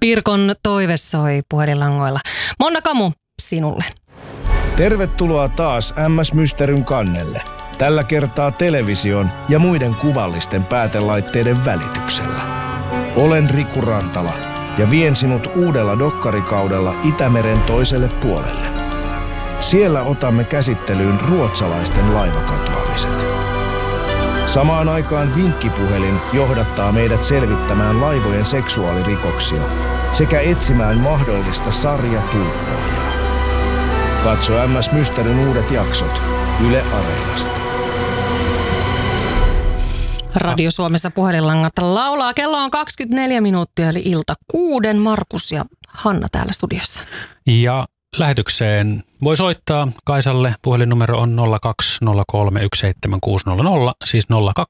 Pirkon toive soi puhelinlangoilla. Monna Kamu, sinulle. Tervetuloa taas MS Mysteryn kannelle. Tällä kertaa television ja muiden kuvallisten päätelaitteiden välityksellä. Olen Riku Rantala ja vien sinut uudella dokkarikaudella Itämeren toiselle puolelle. Siellä otamme käsittelyyn ruotsalaisten laivakatoamiset. Samaan aikaan vinkkipuhelin johdattaa meidät selvittämään laivojen seksuaalirikoksia sekä etsimään mahdollista sarjatuuppoajaa. Katso MS Mysteryn uudet jaksot Yle Areenasta. Radio Suomessa puhelinlangat laulaa. Kello on 24 minuuttia eli ilta 6. Markus ja Hanna täällä studiossa. Ja lähetykseen voi soittaa Kaisalle. Puhelinnumero on 020317600, siis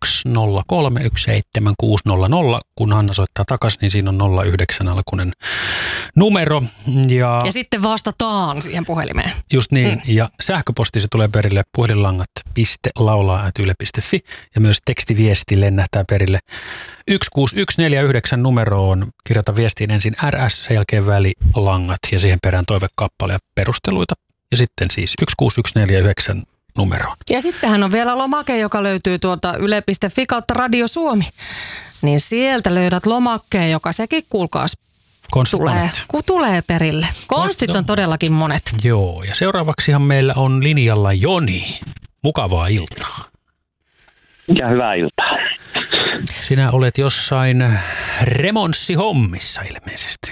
020317600. Kun Hanna soittaa takaisin, niin siinä on 09-alkuinen numero. Ja sitten vastataan siihen puhelimeen. Just niin. Ja sähköposti se tulee perille puhelinlangat.laulaa@yle.fi ja myös tekstiviesti lennähtää perille 16149 numeroon. Kirjoita viestiin ensin RS, sen jälkeen välilangat ja siihen perään toivekappale ja perusteluita. Ja sitten siis 16149 numeroon. Ja sittenhän on vielä lomake, joka löytyy tuolta yle.fi kautta Radio Suomi. Niin sieltä löydät lomakkeen, joka sekin kuulkaas tulee perille. Konstit on todellakin monet. Joo, ja seuraavaksihan meillä on linjalla Joni. Mukavaa iltaa. Ja hyvää iltaa. Sinä olet jossain remonssihommissa ilmeisesti.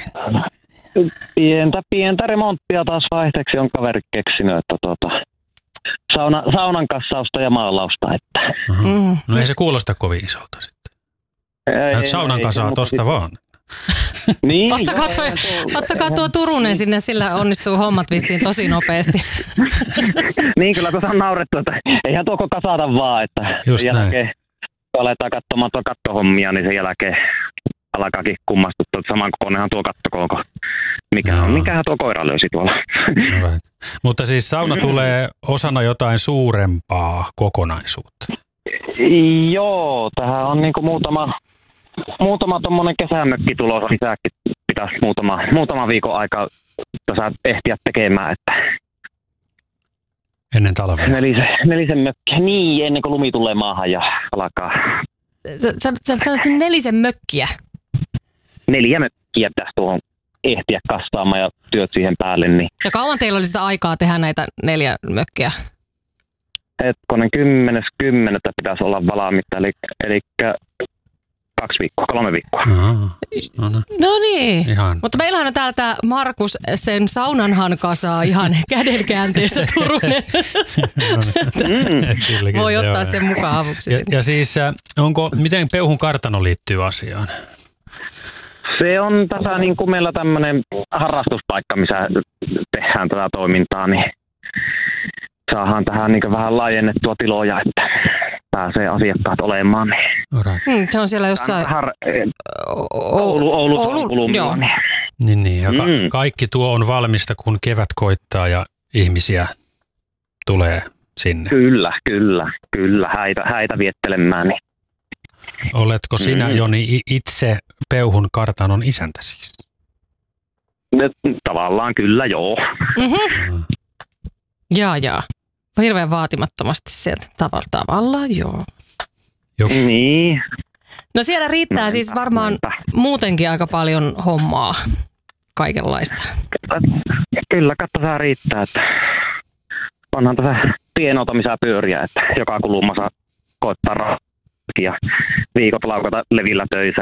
Pientä remonttia taas vaihteeksi on kaveri keksinyt, että saunan kassausta ja maalausta. Että. No ei se kuulosta kovin isolta sitten. Saunan kasaa tosta vaan. Niin, ottakaa tuo Turunen sinne, sillä onnistuu hommat vissiin tosi nopeasti. Niin, kyllä tuossa on naurettu, että eihän tuoko kasata vaan, että just sen jälkeen kun aletaan katsomaan tuo kattohommia, niin sen jälkeen alkaakin kummastuttaa, että saman kokoinenhan tuo kattokooko. Mikähän tuo koira löysi tuolla. Right. Mutta siis sauna tulee osana jotain suurempaa kokonaisuutta. Joo, tähän on niinku muutama tommonen kesämökki tulossa lisääkin. Pitäisi muutama viikon aikaa tässä ehtiä tekemään, että ennen talvea. Nelisen mökkiä. Niin, ennen kuin lumi tulee maahan ja alkaa. Sä sanoit 4 mökkiä. 4 mökkiä pitäisi tuohon ehtiä kassaamaan ja työt siihen päälle. Niin. Ja kauan teillä oli sitä aikaa tehdä näitä 4 mökkiä? Hetkonen 10.10. pitäisi olla valmiita, eli 2 viikkoa, 3 viikkoa. No niin, ihan. Mutta meillähän on täältä Markus sen saunanhan kasaa ihan kädenkäänteessä Turunen. Voi ottaa sen mukaan avuksi. Ja siis miten Peuhun kartano liittyy asiaan? Se on tässä niin kuin meillä tämmöinen harrastuspaikka, missä tehdään tätä toimintaa, niin saadaan tähän niin vähän laajennettua tiloja, että pääsee asiakkaat olemaan. Se on siellä jossain Oulu joo. Niin, ja kaikki tuo on valmista, kun kevät koittaa ja ihmisiä tulee sinne. Kyllä, häitä viettelemään. Niin. Oletko sinä, Joni, itse Peuhun kartanon isäntä siis? Tavallaan kyllä, joo. Jaa. Hirveän vaatimattomasti sieltä tavallaan, joo. Niin. No siellä riittää siis varmaan muutenkin aika paljon hommaa, kaikenlaista. Kyllä, katsotaan riittää, että onhan tässä pienotamisia pyöriä, että joka kulma saa koittaa ja viikot laukata levillä töissä.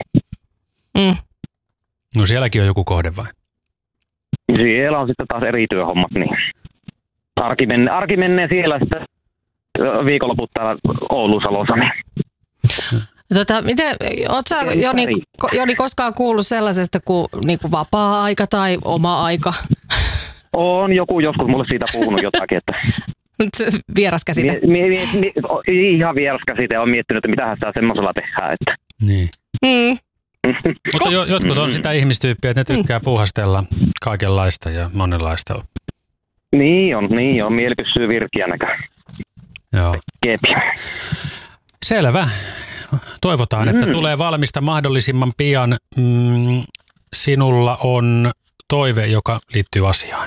No sielläkin on joku kohde vai? Siellä on sitten taas eri työhommat, niin arki menee siellä sitten viikonloput täällä Oulu-Salossa. Niin. Oot sä Joni koskaan kuullut sellaisesta kuin niinku vapaa-aika tai oma aika? On joku joskus mulle siitä puhunut jotakin, että vieras käsite. Ihan vieras käsite. Olen miettinyt, että mitähän sitä semmoisella tehdään. Että. Niin. Mutta jotkut on sitä ihmistyyppiä, että ne tykkää puuhastella kaikenlaista ja monenlaista. Niin on. Mieli pysyy virkiänäkään. Joo. Selvä. Toivotaan, että tulee valmista mahdollisimman pian. sinulla on toive, joka liittyy asiaan.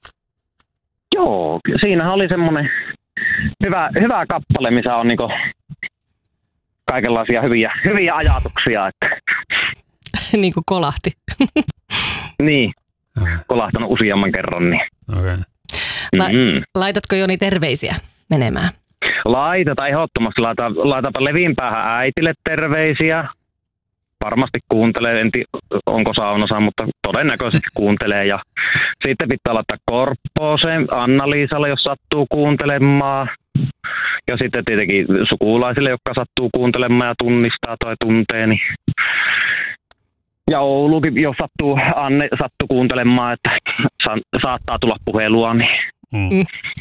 Joo, siinähän oli semmoinen hyvä kappale, missä on niinku kaikenlaisia hyviä ajatuksia. Että. Niin kuin kolahti. Niin, kolahtanut useamman kerran. Niin. Okay. Laitatko Joni terveisiä menemään? Laitetaan ehdottomasti. Laitapa Levin päähän äitille terveisiä. Varmasti kuuntelee, en tiedä onko saunassa, mutta todennäköisesti kuuntelee. Ja sitten pitää laittaa Korppooseen, Anna-Liisalle, jos sattuu kuuntelemaan. Ja sitten tietenkin sukulaisille, jotka sattuu kuuntelemaan ja tunnistaa tai tuntee. Niin. Ja Oulukin, jos Anne sattuu kuuntelemaan, että saattaa tulla puhelua. Niin.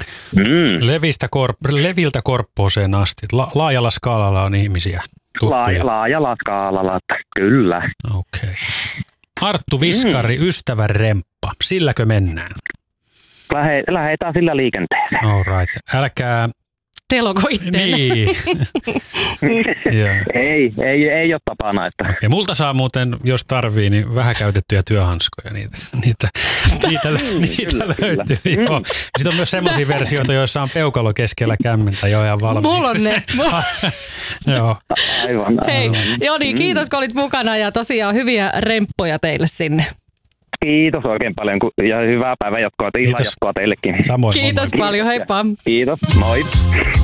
Leviltä Korppooseen asti. Laajalla skaalalla on ihmisiä. Laajalla skaalalla, kyllä. Okei. Arttu Viskari, ystävän remppa. Silläkö mennään? Lähetään sillä liikenteeseen. All right. Älkää... Teloko itteenne. Niin. ei ole tapana. Että. Okay. Multa saa muuten, jos tarvii, niin vähän käytettyjä työhanskoja. Niitä löytyy. Joo. Sitten on myös semmoisia versioita, joissa on peukalo keskellä kämmentä jo ihan valmiiksi. Mulla on ne. Joo. Aivan. Hei, Joni, kiitos kun olit mukana ja tosiaan hyviä remppoja teille sinne. Kiitos oikein paljon ja hyvää päivänjatkoa. Illan jatkoa teillekin. Samoin. Kiitos paljon, heippa. Kiitos, moi.